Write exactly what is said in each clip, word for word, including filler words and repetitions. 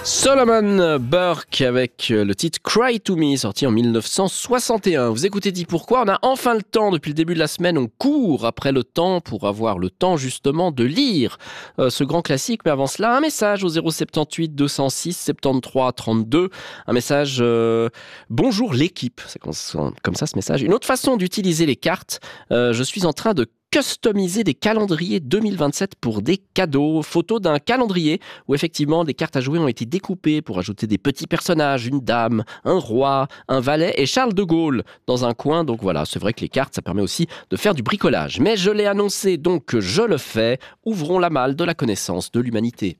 Solomon Burke avec le titre Cry to Me, sorti en dix-neuf cent soixante et un. Vous écoutez Dis Pourquoi, on a enfin le temps. Depuis le début de la semaine, on court après le temps pour avoir le temps justement de lire euh, ce grand classique. Mais avant cela, un message au zéro sept huit deux zéro six soixante-treize trente-deux. Un message euh, bonjour l'équipe, c'est comme ça ce message. Une autre façon d'utiliser les cartes, euh, je suis en train de customiser des calendriers deux mille vingt-sept pour des cadeaux. Photo d'un calendrier où effectivement des cartes à jouer ont été découpées pour ajouter des petits personnages, une dame, un roi, un valet et Charles de Gaulle dans un coin. Donc voilà, c'est vrai que les cartes, ça permet aussi de faire du bricolage. Mais je l'ai annoncé, donc je le fais. Ouvrons la malle de la connaissance de l'humanité.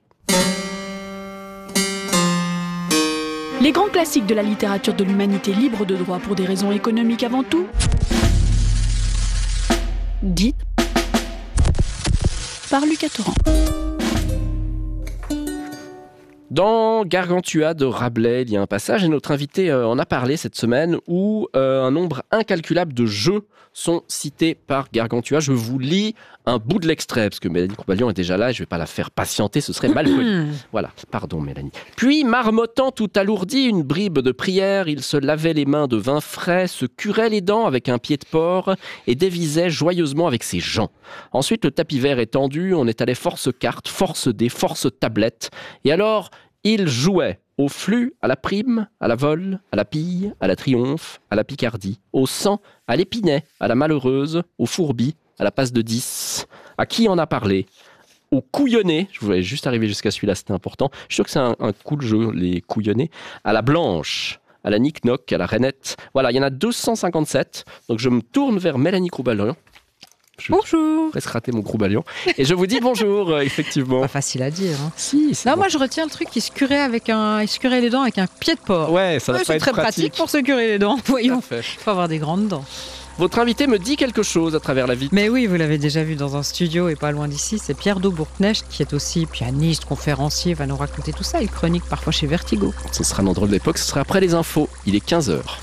Les grands classiques de la littérature de l'humanité libre de droit pour des raisons économiques avant tout. Dites par Lucas Torrent. Dans Gargantua de Rabelais, il y a un passage, et notre invité en a parlé cette semaine, où euh, un nombre incalculable de jeux sont cités par Gargantua. Je vous lis un bout de l'extrait, parce que Mélanie Croubaillon est déjà là, et je ne vais pas la faire patienter, ce serait mal poli. Voilà, pardon Mélanie. Puis, marmottant tout alourdi, une bribe de prière, il se lavait les mains de vin frais, se curait les dents avec un pied de porc, et dévisait joyeusement avec ses gens. Ensuite, le tapis vert est tendu, on étalait force cartes, force dés, force tablettes, et alors, il jouait au flux, à la prime, à la vol, à la pille, à la triomphe, à la picardie, au sang, à l'épinet, à la malheureuse, au fourbi, à la passe de dix. À qui en a parlé ? Au couillonné, je voulais juste arriver jusqu'à celui-là, c'était important. Je suis sûr que c'est un, un cool jeu, les couillonnés. À la blanche, à la nick-nock, à la rainette. Voilà, il y en a deux cent cinquante-sept. Donc je me tourne vers Mélanie Croubaillon. Je bonjour. Presque raté mon Croubaillon. Et je vous dis bonjour, euh, effectivement. Pas facile à dire. Hein. Si, c'est non, bon. moi je retiens le truc qui se curait avec un, il se curait les dents avec un pied de porc. Ouais, ça va ouais, pas c'est être très pratique. pratique pour se curer les dents. Voyons. Il faut avoir des grandes dents. Votre invité me dit quelque chose à travers la vitre. Mais oui, vous l'avez déjà vu dans un studio et pas loin d'ici. C'est Pierre Daubourknecht qui est aussi pianiste, conférencier, va nous raconter tout ça. Il chronique parfois chez Vertigo. Ce sera dans Drôle d'époque, ce sera après les infos. Il est quinze heures.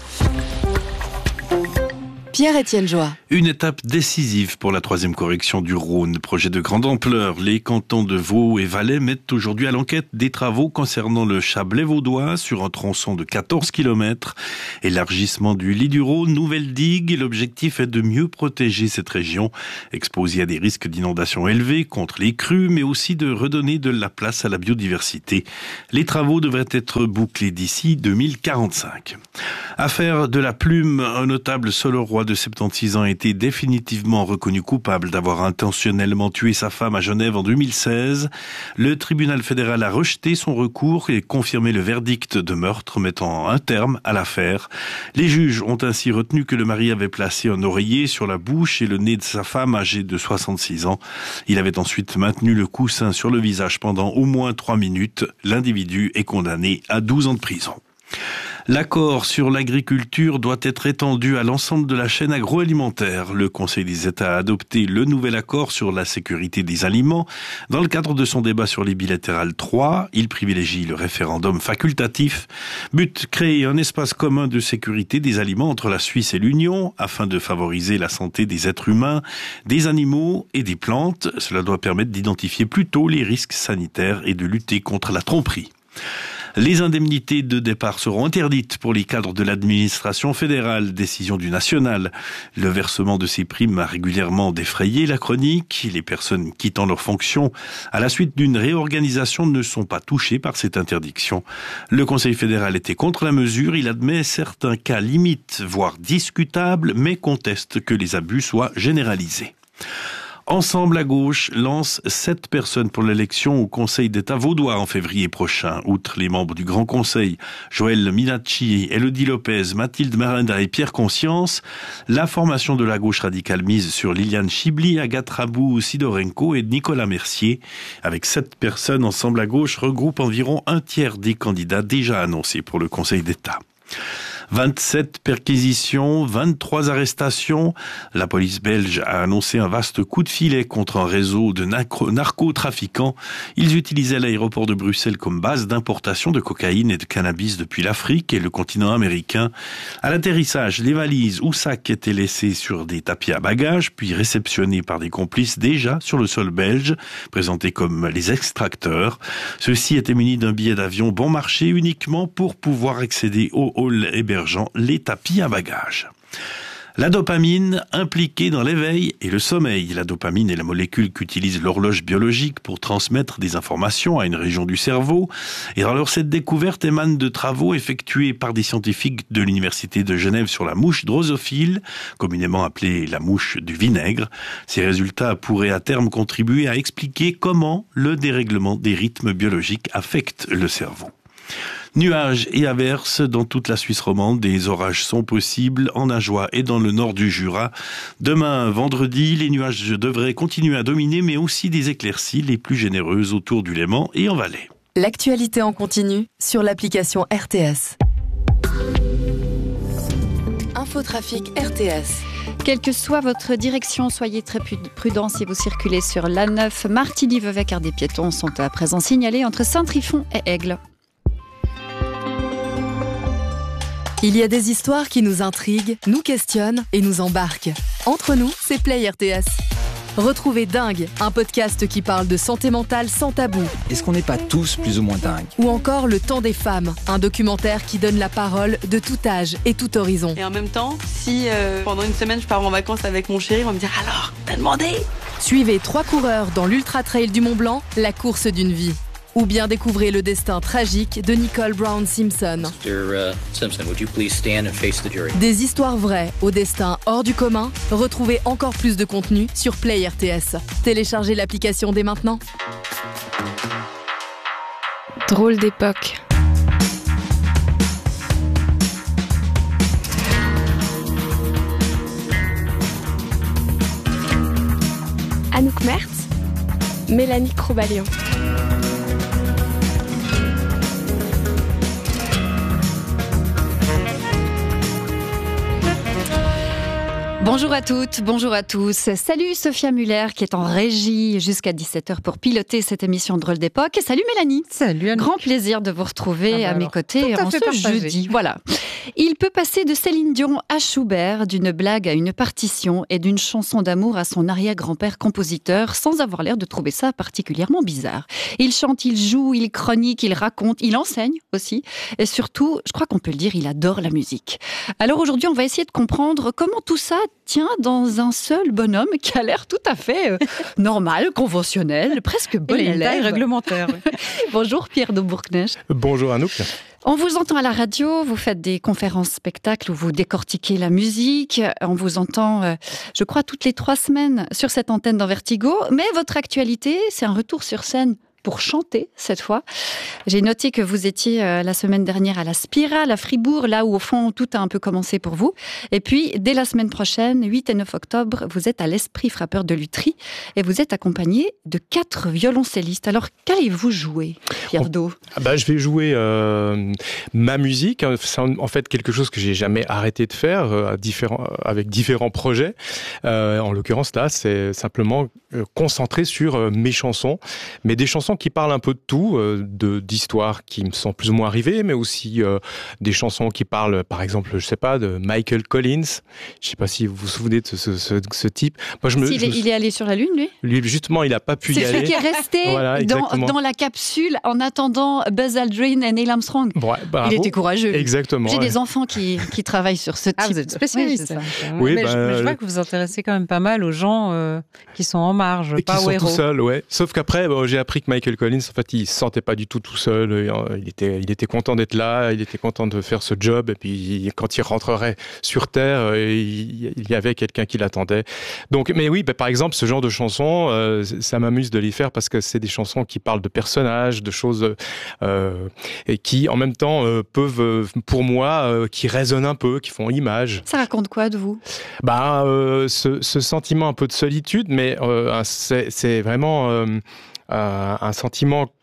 Pierre-Étienne Joie. Une étape décisive pour la troisième correction du Rhône. Projet de grande ampleur. Les cantons de Vaud et Valais mettent aujourd'hui à l'enquête des travaux concernant le Chablais vaudois sur un tronçon de quatorze kilomètres. Élargissement du lit du Rhône, nouvelle digue. L'objectif est de mieux protéger cette région, exposée à des risques d'inondation élevés contre les crues, mais aussi de redonner de la place à la biodiversité. Les travaux devraient être bouclés d'ici deux mille quarante-cinq. Affaire de la plume, un notable Solorois de soixante-six ans a été définitivement reconnu coupable d'avoir intentionnellement tué sa femme à Genève en deux mille seize. Le tribunal fédéral a rejeté son recours et confirmé le verdict de meurtre mettant un terme à l'affaire. Les juges ont ainsi retenu que le mari avait placé un oreiller sur la bouche et le nez de sa femme âgée de soixante-six ans. Il avait ensuite maintenu le coussin sur le visage pendant au moins trois minutes. L'individu est condamné à douze ans de prison. L'accord sur l'agriculture doit être étendu à l'ensemble de la chaîne agroalimentaire. Le Conseil des États a adopté le nouvel accord sur la sécurité des aliments. Dans le cadre de son débat sur les bilatérales trois, il privilégie le référendum facultatif. But, créer un espace commun de sécurité des aliments entre la Suisse et l'Union afin de favoriser la santé des êtres humains, des animaux et des plantes. Cela doit permettre d'identifier plus tôt les risques sanitaires et de lutter contre la tromperie. Les indemnités de départ seront interdites pour les cadres de l'administration fédérale, décision du national. Le versement de ces primes a régulièrement défrayé la chronique. Les personnes quittant leurs fonctions à la suite d'une réorganisation ne sont pas touchées par cette interdiction. Le Conseil fédéral était contre la mesure. Il admet certains cas limites, voire discutables, mais conteste que les abus soient généralisés. Ensemble à gauche lance sept personnes pour l'élection au Conseil d'État vaudois en février prochain. Outre les membres du Grand Conseil, Joël Minacci, Élodie Lopez, Mathilde Marinda et Pierre Conscience, la formation de la gauche radicale mise sur Liliane Chibli, Agathe Rabou, Sidorenko et Nicolas Mercier. Avec sept personnes, Ensemble à gauche regroupe environ un tiers des candidats déjà annoncés pour le Conseil d'État. vingt-sept perquisitions, vingt-trois arrestations. La police belge a annoncé un vaste coup de filet contre un réseau de narcotrafiquants. Ils utilisaient l'aéroport de Bruxelles comme base d'importation de cocaïne et de cannabis depuis l'Afrique et le continent américain. À l'atterrissage, les valises ou sacs étaient laissés sur des tapis à bagages, puis réceptionnés par des complices déjà sur le sol belge, présentés comme les extracteurs. Ceux-ci étaient munis d'un billet d'avion bon marché uniquement pour pouvoir accéder au hall hébergeant les tapis à bagages. La dopamine impliquée dans l'éveil et le sommeil. La dopamine est la molécule qu'utilise l'horloge biologique pour transmettre des informations à une région du cerveau. Et alors cette découverte émane de travaux effectués par des scientifiques de l'Université de Genève sur la mouche drosophile, communément appelée la mouche du vinaigre. Ces résultats pourraient à terme contribuer à expliquer comment le dérèglement des rythmes biologiques affecte le cerveau. Nuages et averses dans toute la Suisse romande. Des orages sont possibles en Ajoie et dans le nord du Jura. Demain, vendredi, les nuages devraient continuer à dominer, mais aussi des éclaircies les plus généreuses autour du Léman et en Valais. L'actualité en continu sur l'application R T S. Infotrafic R T S. Quelle que soit votre direction, soyez très prudents si vous circulez sur l'A neuf. Martigny-Vevey, car des piétons sont à présent signalés entre Saint-Trifon et Aigle. Il y a des histoires qui nous intriguent, nous questionnent et nous embarquent. Entre nous, c'est Play R T S. Retrouvez Dingue, un podcast qui parle de santé mentale sans tabou. Est-ce qu'on n'est pas tous plus ou moins dingues ? Ou encore Le Temps des femmes, un documentaire qui donne la parole de tout âge et tout horizon. Et en même temps, si euh, pendant une semaine je pars en vacances avec mon chéri, on va me dire alors, t'as demandé ? Suivez trois coureurs dans l'Ultra Trail du Mont Blanc, la course d'une vie. Ou bien découvrez le destin tragique de Nicole Brown Simpson. mister Simpson, would you please stand and face the jury? Des histoires vraies au destin hors du commun. Retrouvez encore plus de contenu sur Play R T S. Téléchargez l'application dès maintenant. Drôle d'époque. Anouk Mertz, Mélanie Crobalian. Bonjour à toutes, bonjour à tous. Salut Sophia Muller qui est en régie jusqu'à dix-sept heures pour piloter cette émission Drôle d'époque. Et salut Mélanie. Salut Anne. Grand plaisir de vous retrouver ah bah à alors, mes côtés en ce partagé. jeudi. Voilà. Il peut passer de Céline Dion à Schubert, d'une blague à une partition et d'une chanson d'amour à son arrière-grand-père compositeur sans avoir l'air de trouver ça particulièrement bizarre. Il chante, il joue, il chronique, il raconte, il enseigne aussi. Et surtout, je crois qu'on peut le dire, il adore la musique. Alors aujourd'hui, on va essayer de comprendre comment tout ça tient dans un seul bonhomme qui a l'air tout à fait euh, normal, conventionnel, presque bon élève. Il a une taille réglementaire. Bonjour Pierre de Bourknecht. Bonjour Anouk. On vous entend à la radio, vous faites des conférences spectacles où vous décortiquez la musique. On vous entend, euh, je crois, toutes les trois semaines sur cette antenne dans Vertigo. Mais votre actualité, c'est un retour sur scène pour chanter cette fois. J'ai noté que vous étiez euh, la semaine dernière à la Spirale, à Fribourg, là où au fond tout a un peu commencé pour vous. Et puis, dès la semaine prochaine, huit et neuf octobre, vous êtes à l'Esprit Frappeur de Lutry et vous êtes accompagné de quatre violoncellistes. Alors, qu'allez-vous jouer, Pierre Do ? Ah bah, je vais jouer euh, ma musique. C'est en fait quelque chose que j'ai jamais arrêté de faire euh, à différents, avec différents projets. Euh, en l'occurrence, là, c'est simplement euh, concentré sur euh, mes chansons, mais des chansons qui parlent un peu de tout, euh, de, d'histoires qui me sont plus ou moins arrivées, mais aussi euh, des chansons qui parlent, par exemple, je sais pas, de Michael Collins. Je sais pas si vous vous souvenez de ce, ce, ce, ce type. Moi, je me, si, je il, est, me... il est allé sur la Lune, lui Lui, justement, il n'a pas pu c'est y aller. C'est celui qui est resté voilà, dans, dans la capsule en attendant Buzz Aldrin et Neil Armstrong. Ouais, il était courageux. Exactement. J'ai ouais. des enfants qui, qui travaillent sur ce type. Ah, vous êtes spécialiste. Oui, oui, mais, bah, je, mais je vois que vous vous intéressez quand même pas mal aux gens euh, qui sont en marge, et pas qui aux sont héros. tout seuls, ouais. Sauf qu'après, bon, j'ai appris que Michael Collins, en fait, il se sentait pas du tout tout seul. Il était, il était content d'être là, il était content de faire ce job. Et puis, quand il rentrerait sur Terre, il, il y avait quelqu'un qui l'attendait. Donc, mais oui, bah, par exemple, ce genre de chansons, euh, ça m'amuse de les faire parce que c'est des chansons qui parlent de personnages, de choses euh, et qui, en même temps, euh, peuvent, pour moi, euh, qui résonnent un peu, qui font image. Ça raconte quoi de vous ? Bah, euh, ce, ce sentiment un peu de solitude, mais euh, c'est, c'est vraiment euh, euh, un sentiment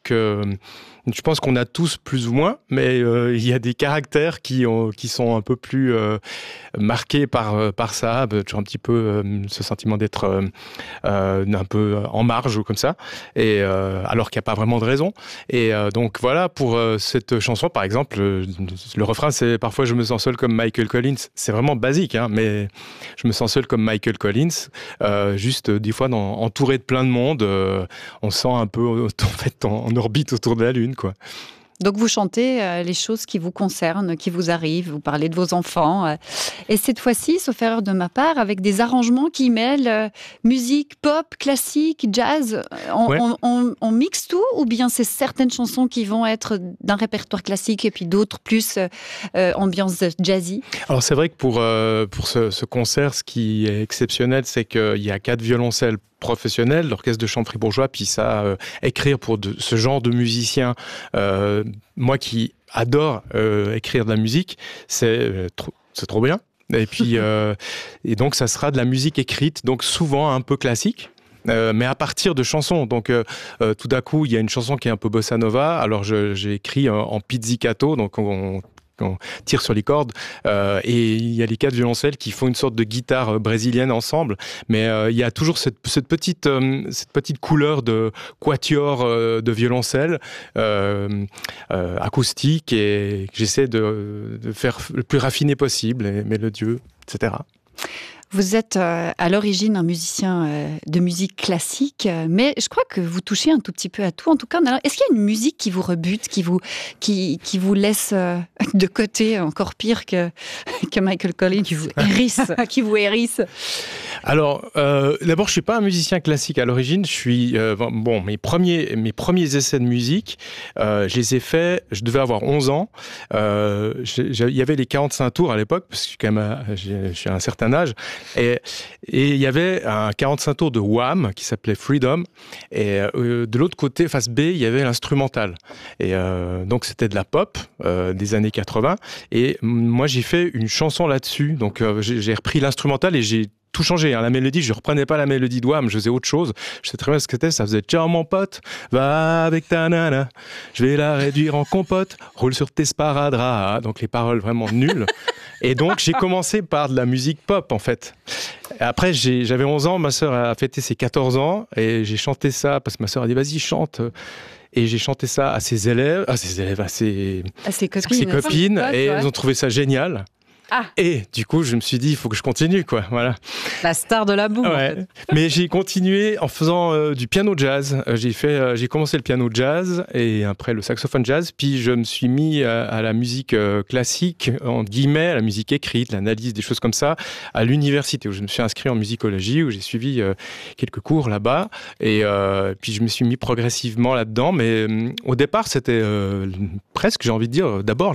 que je pense qu'on a tous plus ou moins, mais euh, il y a des caractères qui, ont, qui sont un peu plus euh, marqués par, par ça, toujours un petit peu euh, ce sentiment d'être euh, euh, un peu en marge ou comme ça, et, euh, alors qu'il n'y a pas vraiment de raison. Et euh, donc voilà, pour euh, cette chanson, par exemple, le, le refrain, c'est « Parfois je me sens seul comme Michael Collins ». C'est vraiment basique, hein, mais je me sens seul comme Michael Collins, euh, juste des fois dans, entouré de plein de monde, euh, on se sent un peu en, fait, en, en orbite autour de la Lune, quoi. Donc vous chantez euh, les choses qui vous concernent, qui vous arrivent, vous parlez de vos enfants. Euh, et cette fois-ci, sauf erreur de ma part, avec des arrangements qui mêlent euh, musique, pop, classique, jazz. On, ouais. on, on, on mixe tout, ou bien c'est certaines chansons qui vont être d'un répertoire classique et puis d'autres plus euh, ambiance jazzy? Alors c'est vrai que pour, euh, pour ce, ce concert, ce qui est exceptionnel, c'est qu'il y a quatre violoncelles professionnel, l'orchestre de chant fribourgeois, puis ça, euh, écrire pour de, ce genre de musiciens, euh, moi qui adore euh, écrire de la musique, c'est, euh, trop, c'est trop bien. Et puis, euh, et donc ça sera de la musique écrite, donc souvent un peu classique. Euh, mais à partir de chansons. Donc, euh, euh, tout d'un coup, il y a une chanson qui est un peu bossa nova. Alors, je, j'ai écrit en, en pizzicato, donc on, on tire sur les cordes, euh, et il y a les quatre violoncelles qui font une sorte de guitare brésilienne ensemble, mais euh, il y a toujours cette, cette, petite, euh, cette petite couleur de quatuor euh, de violoncelle euh, euh, acoustique, et que j'essaie de, de faire le plus raffiné possible, et mélodieux, et cetera. Vous êtes euh, à l'origine un musicien euh, de musique classique, euh, mais je crois que vous touchez un tout petit peu à tout. En tout cas, est-ce qu'il y a une musique qui vous rebute, qui vous, qui, qui vous laisse euh, de côté, encore pire que, que Michael Collins, qui vous hérisse, qui vous hérisse? Alors, euh, d'abord, je suis pas un musicien classique à l'origine. Je suis euh, bon. Mes premiers, mes premiers essais de musique, euh, je les ai faits. Je devais avoir onze ans. Euh, il y avait les quarante-cinq tours à l'époque, parce que je suis quand même, j'ai, j'ai un certain âge. Et et il y avait un quarante-cinq tours de Wham qui s'appelait Freedom. Et euh, de l'autre côté, face B, il y avait l'instrumental. Et euh, donc c'était de la pop euh, des années quatre-vingts. Et moi, j'ai fait une chanson là-dessus. Donc euh, j'ai, j'ai repris l'instrumental et j'ai tout changé, hein. La mélodie, je reprenais pas la mélodie de Wham, je faisais autre chose. Je sais très bien ce que c'était, ça faisait « Tiens mon pote, va avec ta nana, je vais la réduire en compote, roule sur tes sparadraps ». Donc les paroles vraiment nulles. Et donc j'ai commencé par de la musique pop en fait. Et après j'ai, j'avais onze ans, ma sœur a fêté ses quatorze ans, et j'ai chanté ça parce que ma sœur a dit « Vas-y, chante ». Et j'ai chanté ça à ses élèves, à ses élèves, à ses, à ses copines, ses copines, pote, et ouais. Elles ont trouvé ça génial. Ah. Et du coup, je me suis dit, il faut que je continue, quoi. Voilà. La star de la boum. Ouais. En fait. Mais j'ai continué en faisant euh, du piano jazz. Euh, j'ai fait, euh, j'ai commencé le piano jazz et après le saxophone jazz. Puis je me suis mis à, à la musique euh, classique, en guillemets, à la musique écrite, l'analyse, des choses comme ça, à l'université où je me suis inscrit en musicologie, où j'ai suivi euh, quelques cours là-bas. Et euh, puis je me suis mis progressivement là-dedans. Mais euh, au départ, c'était euh, presque, j'ai envie de dire, d'abord